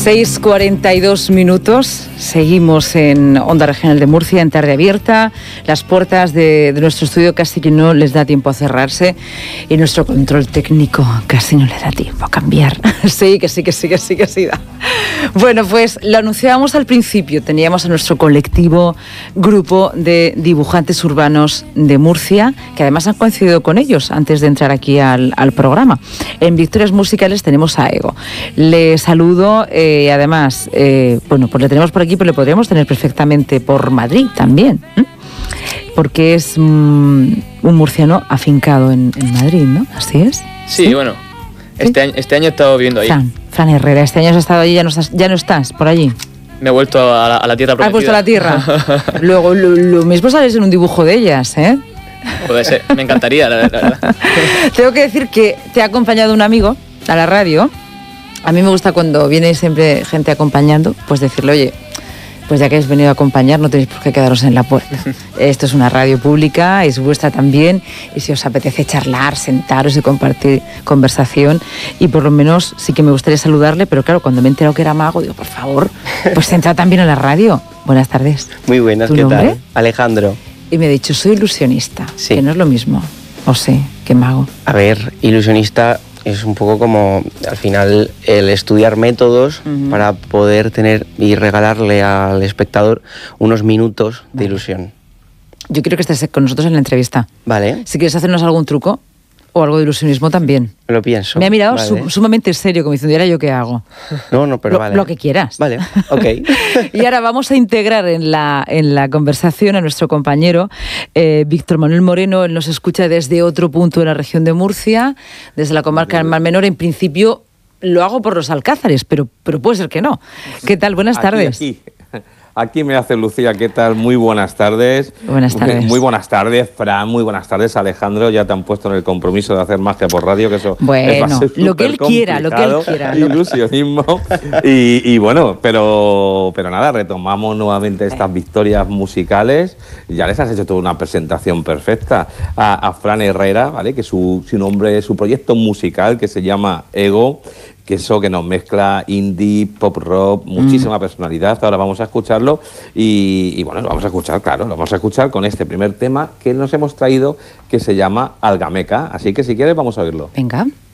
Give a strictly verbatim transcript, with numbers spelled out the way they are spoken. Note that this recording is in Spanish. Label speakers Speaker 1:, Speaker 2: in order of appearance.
Speaker 1: seis cuarenta y dos minutos, seguimos en Onda Regional de Murcia, en Tarde Abierta. Las puertas de, de nuestro estudio casi que no les da tiempo a cerrarse y nuestro control técnico casi no le da tiempo a cambiar. Sí, que sí, que sí, que sí, que sí da. Bueno, pues lo anunciábamos al principio, teníamos a nuestro colectivo grupo de dibujantes urbanos de Murcia, que además han coincidido con ellos antes de entrar aquí al, al programa. En Victorias Musicales tenemos a Ego. Le saludo. Eh, además, eh, bueno, pues le tenemos por aquí, pero le podríamos tener perfectamente por Madrid también, ¿eh? Porque es mm, un murciano afincado en, en Madrid, ¿no? ¿Así es?
Speaker 2: Sí, ¿sí? Bueno, este, ¿sí? año, este año he estado viviendo ahí.
Speaker 1: Fran, Fran Herrera, este año has estado allí, ya no estás, ya no estás por allí.
Speaker 2: Me he vuelto a la, a la tierra prometida.
Speaker 1: Has vuelto a la tierra. Luego, lo, lo mismo sales en un dibujo de ellas, ¿eh?
Speaker 2: Puede ser, me encantaría, la verdad.
Speaker 1: Tengo que decir que te ha acompañado un amigo a la radio. A mí me gusta cuando viene siempre gente acompañando, pues decirle, oye, pues ya que habéis venido a acompañar, no tenéis por qué quedaros en la puerta. Esto es una radio pública, es vuestra también, y si os apetece charlar, sentaros y compartir conversación, y por lo menos sí que me gustaría saludarle, pero claro, cuando me he enterado que era mago, digo, por favor, pues entra también a la radio. Buenas tardes.
Speaker 3: Muy buenas,
Speaker 1: ¿Tu
Speaker 3: ¿qué
Speaker 1: nombre?
Speaker 3: tal? Alejandro.
Speaker 1: Y me ha dicho, soy ilusionista,
Speaker 3: sí.
Speaker 1: Que no es lo mismo, o sí, que mago.
Speaker 3: A ver, ilusionista es un poco como, al final, el estudiar métodos uh-huh. para poder tener y regalarle al espectador unos minutos de ilusión.
Speaker 1: Yo quiero que estés con nosotros en la entrevista.
Speaker 3: Vale.
Speaker 1: Si quieres hacernos algún truco o algo de ilusionismo también.
Speaker 3: Me lo pienso.
Speaker 1: Me ha mirado
Speaker 3: vale.
Speaker 1: su, sumamente serio, como diciendo, ¿y ahora yo qué hago?
Speaker 3: No, no, pero
Speaker 1: lo,
Speaker 3: vale.
Speaker 1: Lo que quieras.
Speaker 3: Vale, ok.
Speaker 1: Y ahora vamos a integrar en la, en la conversación a nuestro compañero eh, Víctor Manuel Moreno. Él nos escucha desde otro punto de la región de Murcia, desde la comarca del Mar Menor. En principio lo hago por los Alcázares, pero, pero puede ser que no. ¿Qué tal? Buenas
Speaker 4: aquí,
Speaker 1: tardes.
Speaker 4: Aquí. Aquí me hace Lucía, ¿qué tal? Muy buenas tardes.
Speaker 1: Buenas tardes.
Speaker 4: Muy, muy buenas tardes, Fran, muy buenas tardes, Alejandro. Ya te han puesto en el compromiso de hacer magia por radio, que eso
Speaker 1: bueno,
Speaker 4: es, va a ser
Speaker 1: lo que él quiera, lo que él quiera.
Speaker 4: Ilusionismo. y, y bueno, pero, pero nada, retomamos nuevamente estas victorias musicales. Ya les has hecho toda una presentación perfecta a, a Fran Herrera, ¿vale? Que su, su nombre, su proyecto musical que se llama Ego, que eso que nos mezcla indie, pop rock, muchísima mm. personalidad. Ahora vamos a escucharlo y, y bueno, lo vamos a escuchar, claro, lo vamos a escuchar con este primer tema que nos hemos traído, que se llama Algameca. Así que si quieres vamos a oírlo.
Speaker 1: Venga.